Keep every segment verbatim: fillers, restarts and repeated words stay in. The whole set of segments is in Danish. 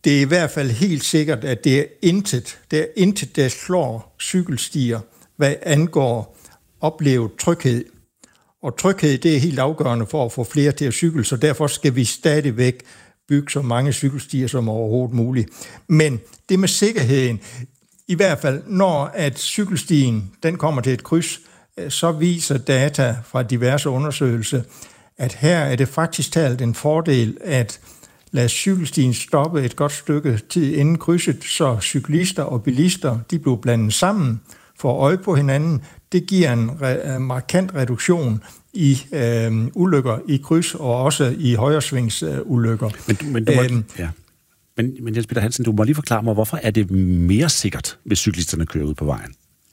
det er i hvert fald helt sikkert, at det er intet, det er intet, der slår cykelstier, hvad angår oplevet tryghed. Og tryghed, det er helt afgørende for at få flere til at cykle, så derfor skal vi stadigvæk bygge så mange cykelstier som overhovedet muligt. Men det med sikkerheden, i hvert fald når at cykelstien den kommer til et kryds, så viser data fra diverse undersøgelser, at her er det faktisk talt en fordel at lade cykelstien stoppe et godt stykke tid inden krydset, så cyklister og bilister de bliver blandet sammen, får øje på hinanden. Det giver en re- markant reduktion i øh, ulykker i kryds og også i højresvingsulykker. Men, men, du må, æm, ja. men, men Jens Peter Hansen, du må lige forklare mig, hvorfor er det mere sikkert, hvis cyklisterne kører ud på vejen?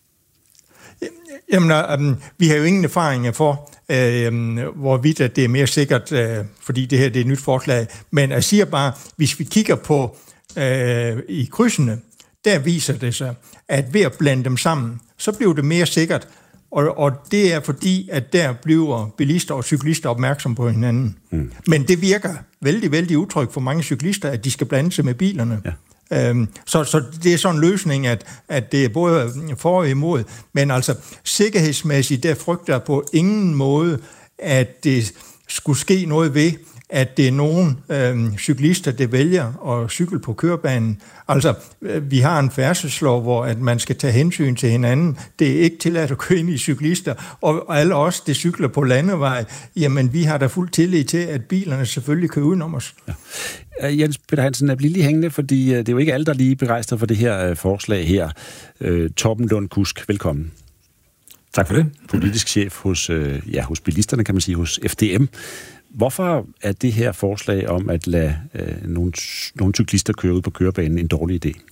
Jamen, øh, vi har jo ingen erfaringer for, øh, hvorvidt at det er mere sikkert, øh, fordi det her det er et nyt forslag. Men jeg siger bare, hvis vi kigger på øh, i krydsene, der viser det sig, at ved at blande dem sammen, så bliver det mere sikkert. Og, og det er fordi, at der bliver bilister og cyklister opmærksom på hinanden. Mm. Men det virker vældig, vældig utrygt for mange cyklister, at de skal blande sig med bilerne. Ja. Øhm, så, så det er sådan en løsning, at, at det er både for og imod. Men altså sikkerhedsmæssigt, der frygter jeg på ingen måde, at det skulle ske noget ved, at det er nogle øh, cyklister, der vælger at cykle på kørebanen. Altså, øh, vi har en færdselslov, hvor at man skal tage hensyn til hinanden. Det er ikke tilladt at køre ind i cyklister. Og, og alle os, der cykler på landevej, jamen, vi har da fuld tillid til, at bilerne selvfølgelig kører udenom os. Ja. Uh, Jens Peter Hansen, er lige hængende, fordi uh, det er jo ikke alle, der lige begejstret for det her uh, forslag her. Uh, Torben Lund Kusk, velkommen. Tak for det. Politisk chef hos, uh, ja, hos bilisterne, kan man sige, hos F D M. Hvorfor er det her forslag om at lade øh, nogle, nogle cyklister køre ud på kørebanen en dårlig idé?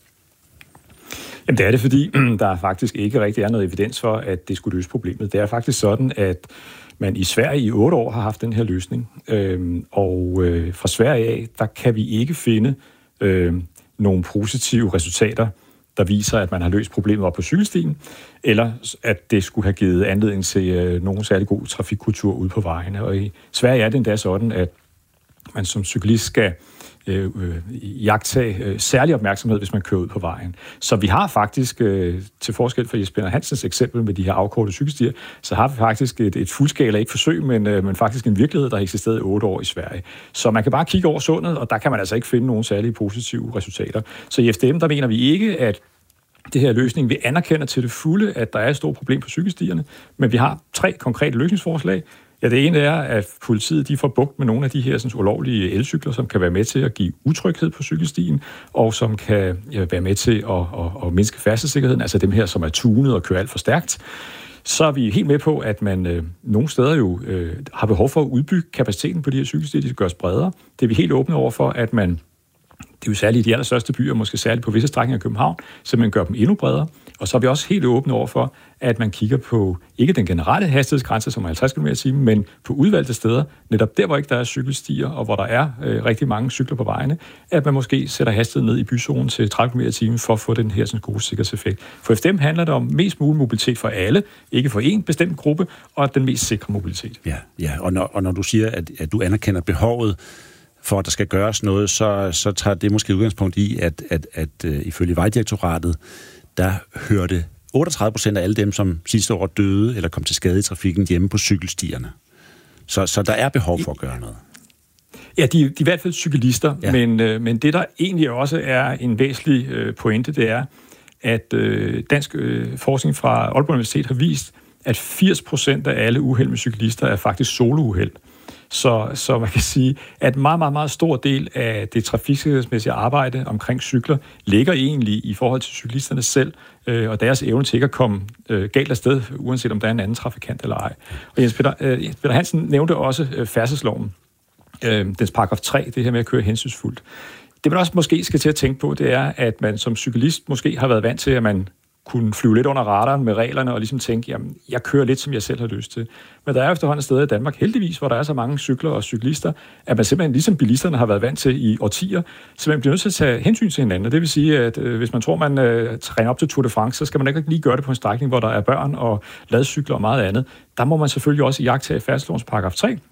Jamen det er det, fordi der faktisk ikke rigtig er noget evidens for, at det skulle løse problemet. Det er faktisk sådan, at man i Sverige i otte år har haft den her løsning. Øhm, og øh, fra Sverige af, der kan vi ikke finde øh, nogle positive resultater, der viser, at man har løst problemet op på cykelstien, eller at det skulle have givet anledning til øh, nogen særlig god trafikkultur ude på vejene. Og i Sverige er det endda sådan, at man som cyklist skal øh, øh, jagtage øh, særlig opmærksomhed, hvis man kører ud på vejen. Så vi har faktisk, øh, til forskel fra Jens Peter Hansens eksempel med de her afkortede cykelstier, så har vi faktisk et, et fuldskala, ikke forsøg, men, øh, men faktisk en virkelighed, der har eksisteret i otte år i Sverige. Så man kan bare kigge over sundet, og der kan man altså ikke finde nogen særlige positive resultater. Så i F D M, der mener vi ikke, at det her løsning, vi anerkender til det fulde, at der er et stort problem på cykelstierne, men vi har tre konkrete løsningsforslag. Ja, det ene er, at politiet de får bugt med nogle af de her sådan, ulovlige elcykler, som kan være med til at give utryghed på cykelstien, og som kan ja, være med til at, at, at mindske færdselssikkerheden, altså dem her, som er tunet og kører alt for stærkt. Så er vi helt med på, at man øh, nogle steder jo øh, har behov for at udbygge kapaciteten på de her cykelstier, de skal gøres bredere. Det er vi helt åbne over for, at man det er jo særligt i de allerstørste byer, måske særligt på visse strækninger af København, så man gør dem endnu bredere. Og så er vi også helt åbne over for, at man kigger på ikke den generelle hastighedsgrænse, som er halvtreds kilometer i timen, men på udvalgte steder, netop der, hvor ikke der er cykelstier, og hvor der er øh, rigtig mange cykler på vejene, at man måske sætter hastigheden ned i byzonen til tredive kilometer i timen for at få den her sådan, gode sikkerhedseffekt. For F D M handler det om mest mulig mobilitet for alle, ikke for en bestemt gruppe, og den mest sikre mobilitet. Ja, ja. Og, når, og når du siger, at, at du anerkender behovet for at der skal gøres noget, så, så tager det måske udgangspunkt i, at, at, at, at uh, ifølge Vejdirektoratet, der hørte otteogtredive procent af alle dem, som sidste år døde eller kom til skade i trafikken hjemme på cykelstierne. Så, så der er behov for at gøre noget. Ja, de, de er i hvert fald cyklister, ja. men, øh, men det, der egentlig også er en væsentlig øh, pointe, det er, at øh, dansk øh, forskning fra Aalborg Universitet har vist, at firs procent af alle uheld med cyklister er faktisk solouheld. Så, så man kan sige, at en meget, meget, meget stor del af det trafiksikkerhedsmæssige arbejde omkring cykler ligger egentlig i forhold til cyklisterne selv, øh, og deres evne til ikke at komme øh, galt afsted, uanset om der er en anden trafikant eller ej. Og Jens Peter, øh, Jens Peter Hansen nævnte også øh, færdselsloven, øh, dens paragraf tre, det her med at køre hensynsfuldt. Det man også måske skal til at tænke på, det er, at man som cyklist måske har været vant til, at man kunne flyve lidt under radaren med reglerne og ligesom tænke, jamen, jeg kører lidt, som jeg selv har lyst til. Men der er efterhånden steder i Danmark, heldigvis, hvor der er så mange cykler og cyklister, at man simpelthen, ligesom bilisterne har været vant til i årtier, så man bliver nødt til at tage hensyn til hinanden. Og det vil sige, at øh, hvis man tror, man øh, træner op til Tour de France, så skal man ikke lige gøre det på en strækning, hvor der er børn og ladcykler og meget andet. Der må man selvfølgelig også iagttage færdselslovens paragraf tre.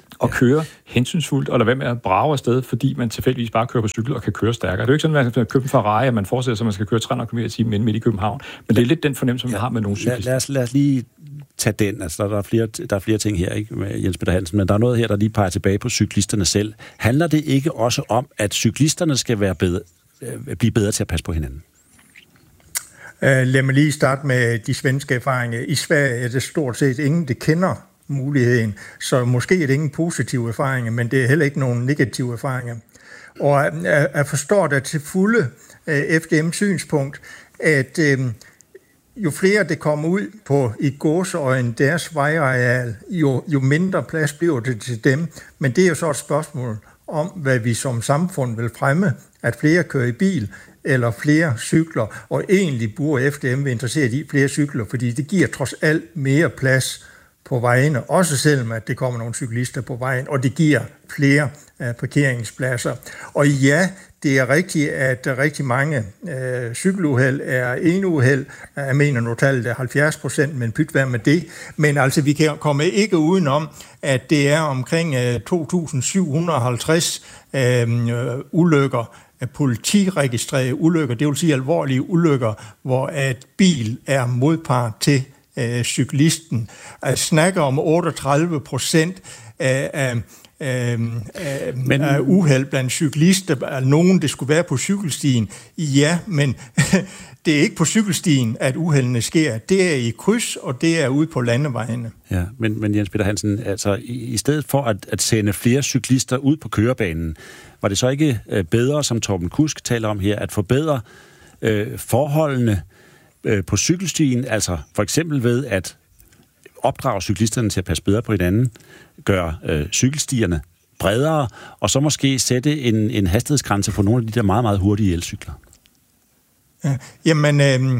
og køre hensynsfuldt, og lade være med at brage afsted, fordi man tilfældigvis bare kører på cykel og kan køre stærkere. Det er jo ikke sådan, at man skal købe en Ferrari, at man forestiller sig, at man skal køre tre hundrede kilometer i timen midt i København. Men det er lidt den fornemmelse, man ja, har med nogle cyklister. Lad, lad, os, lad os lige tage den. Altså, der, er flere, der er flere ting her, ikke, med Jens Peter Hansen, men der er noget her, der lige peger tilbage på cyklisterne selv. Handler det ikke også om, at cyklisterne skal være bedre, blive bedre til at passe på hinanden? Uh, lad mig lige starte med de svenske erfaringer. I Sverige er det stort set ingen, der kender muligheden, så måske er det ingen positive erfaringer, men det er heller ikke nogen negative erfaringer. Og jeg, jeg forstår da til fulde uh, F D M's synspunkt, at uh, jo flere det kommer ud på i gåseøjne deres vejareal, jo, jo mindre plads bliver det til dem. Men det er jo så et spørgsmål om, hvad vi som samfund vil fremme, at flere kører i bil, eller flere cykler, og egentlig burde F D M være interesseret i flere cykler, fordi det giver trods alt mere plads på vejene, også selvom at det kommer nogle cyklister på vejen, og det giver flere uh, parkeringspladser. Og ja, det er rigtigt, at rigtig mange uh, cykeluheld er enuheld. Jeg mener nu tallet er halvfjerds procent, men pyt hvad med det. Men altså, vi kan komme ikke udenom, at det er omkring uh, to tusind syv hundrede og halvtreds uh, ulykker, politiregistrerede ulykker, det vil sige alvorlige ulykker, hvor at bil er modpart til øh, cyklisten. Jeg snakker om otteogtredive procent af, af, af, men, af uheld blandt cyklister, af nogen, det skulle være på cykelstien. Ja, men det er ikke på cykelstien, at uheldene sker. Det er i kryds, og det er ude på landevejene. Ja, men, men Jens Peter Hansen, altså i, i stedet for at, at sende flere cyklister ud på kørebanen, var det så ikke øh, bedre, som Torben Kusk taler om her, at forbedre øh, forholdene øh, på cykelstien, altså for eksempel ved at opdrage cyklisterne til at passe bedre på hinanden, gøre øh, cykelstierne bredere, og så måske sætte en, en hastighedsgrænse på nogle af de der meget, meget hurtige elcykler? Ja, jamen, øh,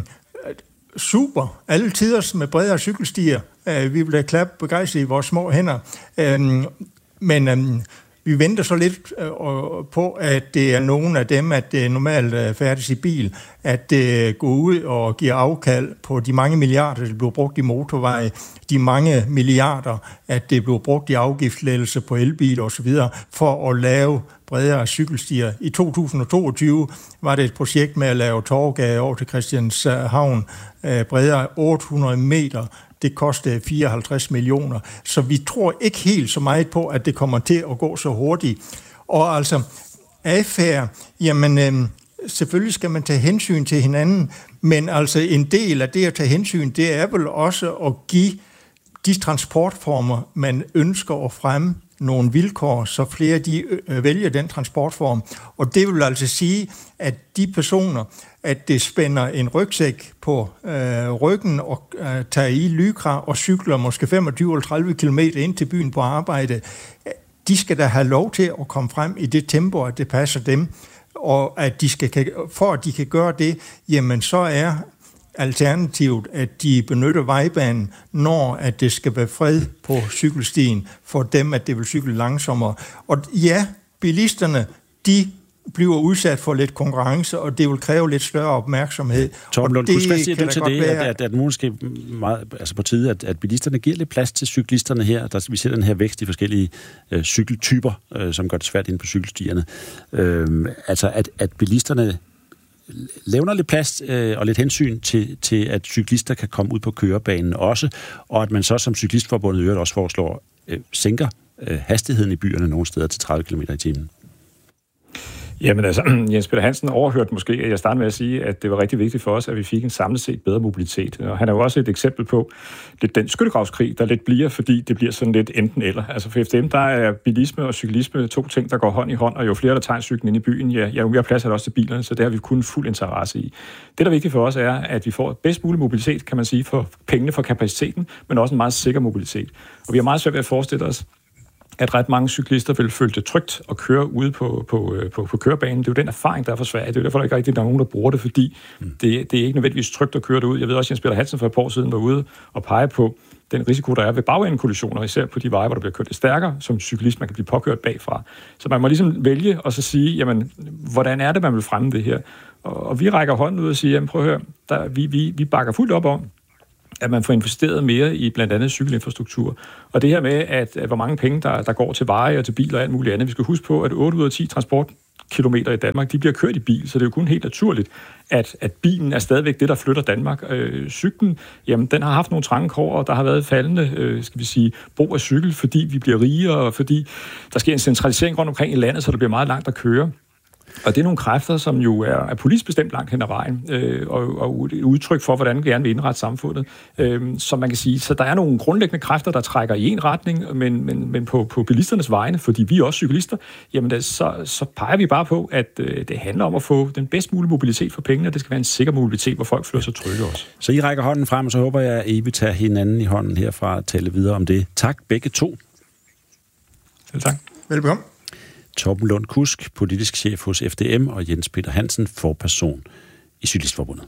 super. Alle tider med bredere cykelstier. Øh, vi bliver klappe begejstret i vores små hænder. Øh, men øh, vi venter så lidt øh, på, at det er nogle af dem, at det normalt er færdigt i bil, at det går ud og giver afkald på de mange milliarder, der bliver brugt i motorveje, de mange milliarder, at det bliver brugt i afgiftslettelse på elbiler osv., for at lave bredere cykelstier. I to tusind og toogtyve var det et projekt med at lave Torvegade over til Christianshavn øh, bredere otte hundrede meter. Det kostede fireoghalvtreds millioner. Så vi tror ikke helt så meget på, at det kommer til at gå så hurtigt. Og altså, adfærd, jamen øh, selvfølgelig skal man tage hensyn til hinanden, men altså en del af det at tage hensyn, det er vel også at give de transportformer, man ønsker at fremme, nogle vilkår, så flere de øh, vælger den transportform. Og det vil altså sige, at de personer, at det spænder en rygsæk på øh, ryggen og øh, tager i lykra og cykler måske femogtyve eller tredive kilometer ind til byen på arbejde, de skal da have lov til at komme frem i det tempo, at det passer dem. Og at de skal, for at de kan gøre det, jamen så er alternativet, at de benytter vejbanen, når at det skal være fred på cykelstien, for dem, at det vil cykle langsommere. Og ja, bilisterne, de bliver udsat for lidt konkurrence, og det vil kræve lidt større opmærksomhed. Torben Lund, hvad siger du til det, at, at, at måske meget, altså på tide, at, at bilisterne giver lidt plads til cyklisterne her? Der, vi ser den her vækst i forskellige øh, cykeltyper, øh, som gør det svært inde på cykelstierne. Øh, altså, at, at bilisterne levner lidt plads øh, og lidt hensyn til, til, at cyklister kan komme ud på kørebanen også, og at man så som cyklistforbundet i øvrigt også foreslår, øh, sænker øh, hastigheden i byerne nogle steder til tredive kilometer i timen. Jamen altså, Jens Peter Hansen overhørte måske, at jeg startede med at sige, at det var rigtig vigtigt for os, at vi fik en samlet set bedre mobilitet. Og han er jo også et eksempel på lidt den skyttegravskrig, der lidt bliver, fordi det bliver sådan lidt enten eller. Altså for F D M, der er bilisme og cyklisme to ting, der går hånd i hånd, og jo flere, der tager cyklen ind i byen, ja, jo mere plads er der også til bilerne, så det har vi kun fuld interesse i. Det, der er vigtigt for os, er, at vi får bedst mulig mobilitet, kan man sige, for pengene, for kapaciteten, men også en meget sikker mobilitet. Og vi har meget svært ved at forestille os, at ret mange cyklister vil føle det trygt at køre ude på, på, på, på kørebanen. Det er jo den erfaring, der er for Sverige. Det er jo derfor, der ikke rigtig er nogen, der bruger det, fordi mm. det, det er ikke nødvendigvis trygt at køre det ud. Jeg ved også, at Jens Peter Hansen for et par år siden var ude og pege på den risiko, der er ved bagendekollisioner, især på de veje, hvor der bliver kørt lidt stærkere, som cyklist, man kan blive påkørt bagfra. Så man må ligesom vælge og så sige, jamen, hvordan er det, man vil fremme det her? Og, og vi rækker hånden ud og siger, jamen prøv at høre, der, vi, vi, vi bakker fuldt op om, at man får investeret mere i blandt andet cykelinfrastruktur. Og det her med, at, at hvor mange penge, der, der går til veje og til biler og alt muligt andet. Vi skal huske på, at otte ud af ti transportkilometer i Danmark, de bliver kørt i bil, så det er jo kun helt naturligt, at, at bilen er stadigvæk det, der flytter Danmark. Øh, cyklen, jamen, den har haft nogle trange kår, og der har været faldende, øh, skal vi sige, brug af cykel, fordi vi bliver rigere, og fordi der sker en centralisering rundt omkring i landet, så det bliver meget langt at køre. Og det er nogle kræfter, som jo er, er politisk bestemt langt hen ad vejen, øh, og, og et udtryk for, hvordan vi gerne vil indrette samfundet. Øh, så man kan sige, så der er nogle grundlæggende kræfter, der trækker i en retning, men, men, men på, på bilisternes vegne, fordi vi er også cyklister, jamen det, så, så peger vi bare på, at øh, det handler om at få den bedst mulige mobilitet for pengene, og det skal være en sikker mobilitet, hvor folk føler sig trygge også. Så I rækker hånden frem, og så håber jeg, at I vil tage hinanden i hånden herfra og tale videre om det. Tak begge to. Selv tak. Velbekomme. Torben Lund Kusk, politisk chef hos F D M, og Jens Peter Hansen, forperson i Cyklistforbundet.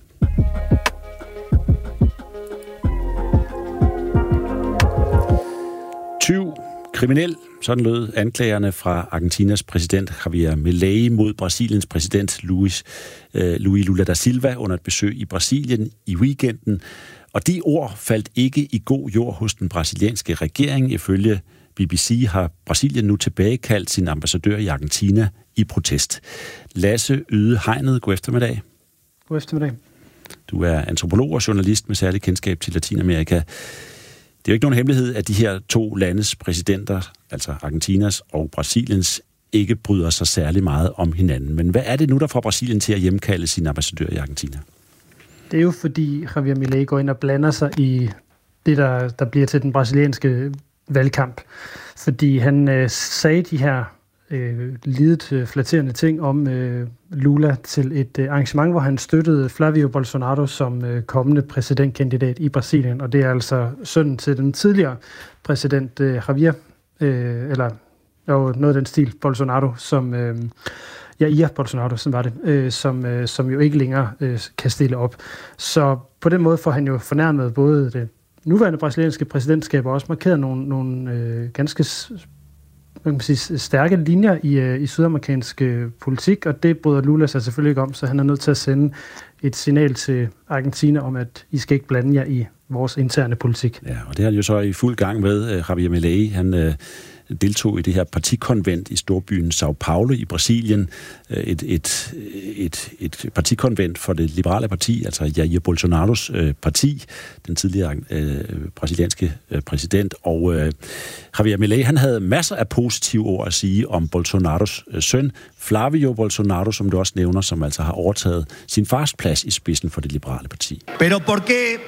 tyv kriminel, sådan lød anklagerne fra Argentinas præsident Javier Milei mod Brasiliens præsident Luis, øh, Luis Lula da Silva under et besøg i Brasilien i weekenden. Og de ord faldt ikke i god jord hos den brasilianske regering. Ifølge B B C har Brasilien nu tilbagekaldt sin ambassadør i Argentina i protest. Lasse Yde Hegnet, god eftermiddag. God eftermiddag. Du er antropolog og journalist med særlig kendskab til Latinamerika. Det er jo ikke nogen hemmelighed, at de her to landes præsidenter, altså Argentinas og Brasiliens, ikke bryder sig særlig meget om hinanden. Men hvad er det nu, der får Brasilien til at hjemkalde sin ambassadør i Argentina? Det er jo fordi Javier Milei går ind og blander sig i det, der, der bliver til den brasilianske valgkamp. Fordi han øh, sagde de her øh, lidet øh, flatterende ting om øh, Lula til et øh, arrangement, hvor han støttede Flavio Bolsonaro som øh, kommende præsidentkandidat i Brasilien. Og det er altså sønnen til den tidligere præsident øh, Javier, øh, eller jo, noget af den stil, Bolsonaro, som... Øh, Ja, Jair Bolsonaro, som var det, øh, som, øh, som jo ikke længere øh, kan stille op. Så på den måde får han jo fornærmet både det nuværende brasilianske præsidentskab og også markeret nogle, nogle øh, ganske hvad kan man sige, stærke linjer i, øh, i sydamerikansk øh, politik, og det bryder Lula sig selvfølgelig ikke om, så han er nødt til at sende et signal til Argentina om, at I skal ikke blande jer i vores interne politik. Ja, og det er han jo så i fuld gang med. øh, Javier Milei, han... Øh deltog i det her partikonvent i storbyen São Paulo i Brasilien. Et, et, et, et partikonvent for det liberale parti, altså Jair Bolsonaros øh, parti, den tidligere øh, brasilianske øh, præsident. Og øh, Javier Milei, han havde masser af positive ord at sige om Bolsonaros øh, søn, Flavio Bolsonaro, som du også nævner, som altså har overtaget sin fars plads i spidsen for det liberale parti. Pero por qué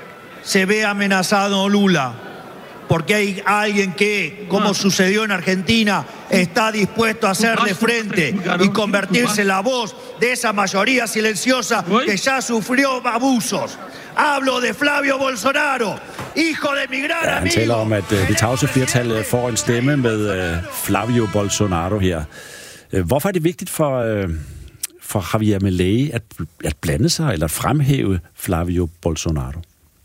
se ve amenazado Lula? Porque hay alguien que, como sucedió en Argentina, está dispuesto a hacerle frente y convertirse en la voz de esa mayoría silenciosa que ya sufrió abusos. Hablo de Flavio Bolsonaro, hijo de mi gran amigo. Ja, han taler om, at uh, det tavse flertal får en stemme med uh, Flavio Bolsonaro her. Uh, hvorfor er det vigtigt for, uh, for Javier Milei at, at blande sig eller fremhæve Flavio Bolsonaro?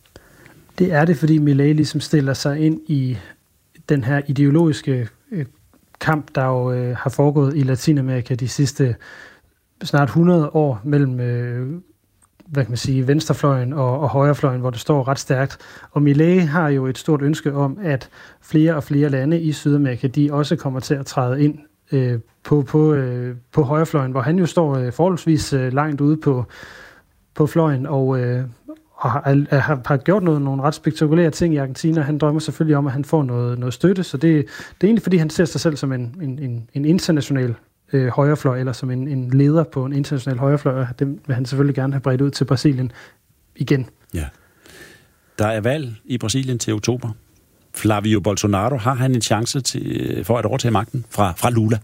Det er det, fordi Milei ligesom stiller sig ind i den her ideologiske øh, kamp, der jo øh, har foregået i Latinamerika de sidste snart hundrede år mellem øh, hvad kan man sige, venstrefløjen og, og højrefløjen, hvor det står ret stærkt. Og Milei har jo et stort ønske om, at flere og flere lande i Sydamerika, de også kommer til at træde ind øh, på, på, øh, på højrefløjen, hvor han jo står øh, forholdsvis øh, langt ude på, på fløjen, og øh, og har, har, har gjort noget, nogle ret spektakulære ting i Argentina. Han drømmer selvfølgelig om, at han får noget, noget støtte, så det, det er egentlig, fordi han ser sig selv som en, en, en, en international øh, højrefløj, eller som en, en leder på en international højrefløj, og det vil han selvfølgelig gerne have bredt ud til Brasilien igen. Ja. Der er valg i Brasilien til oktober. Flavio Bolsonaro, har han en chance til, for at overtage magten fra, fra Lula?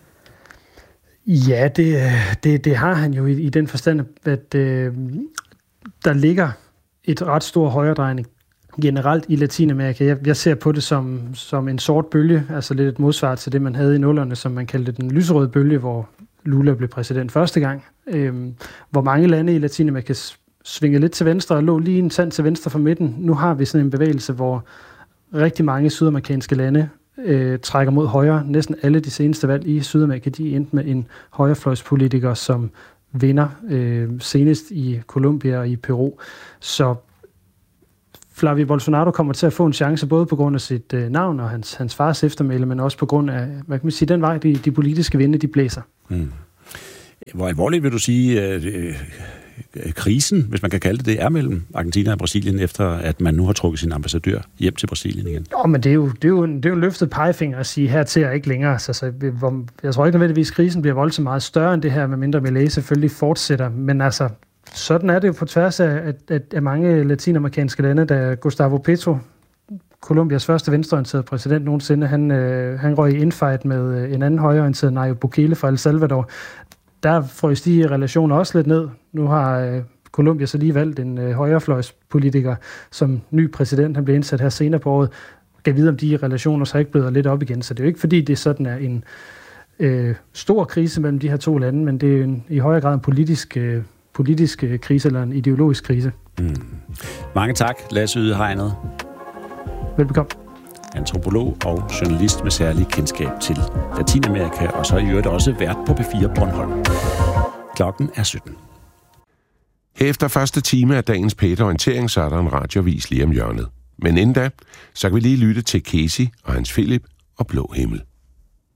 Ja, det, det, det har han jo i, i den forstand, at øh, der ligger et ret stor højredrejning generelt i Latinamerika. Jeg, jeg ser på det som, som en sort bølge, altså lidt et modsvar til det, man havde i nullerne, som man kaldte den lyserøde bølge, hvor Lula blev præsident første gang. Øhm, hvor mange lande i Latinamerika svingede lidt til venstre og lå lige en tand til venstre for midten. Nu har vi sådan en bevægelse, hvor rigtig mange sydamerikanske lande øh, trækker mod højre. Næsten alle de seneste valg i Sydamerika, de endte med en højrefløjspolitiker, som vinder øh, senest i Colombia og i Peru. Så Flavio Bolsonaro kommer til at få en chance, både på grund af sit øh, navn og hans, hans fars eftermæle, men også på grund af, hvad kan man sige, den vej, de, de politiske vinde, de blæser. Mm. Hvor alvorligt vil du sige, at øh, krisen, hvis man kan kalde det det, er mellem Argentina og Brasilien, efter at man nu har trukket sin ambassadør hjem til Brasilien igen? Jo, men det er jo, det er jo, en, det er jo en løftet pegefinger at sige hertil og ikke længere. Så, så, jeg tror ikke nødvendigvis, at krisen bliver voldsomt meget større end det her, medmindre Milei selvfølgelig fortsætter. Men altså, sådan er det jo på tværs af, at, at, af mange latinamerikanske lande, da Gustavo Petro, Colombias første venstreorienterede præsident nogensinde, han, øh, han røg i infight med en anden højreorienteret Nayib Bukele fra El Salvador. Der frøs de relationer også lidt ned. Nu har øh, Colombia så lige valgt en øh, højrefløjspolitiker som ny præsident. Han blev indsat her senere på året. Kan vide, om de relationer så ikke bløder lidt op igen. Så det er jo ikke, fordi det sådan er en øh, stor krise mellem de her to lande, men det er en, i højere grad en politisk, øh, politisk øh, krise eller en ideologisk krise. Mm. Mange tak, Lasse Ydehegnet. Velbekomme. Antropolog og journalist med særlig kendskab til Latinamerika, og så i øvrigt også vært på P fire Bornholm. Klokken er sytten. Efter første time af dagens P et-orientering, så er der en radioavis lige om hjørnet. Men inden da, så kan vi lige lytte til Casey og Hans Philip og Blå Himmel.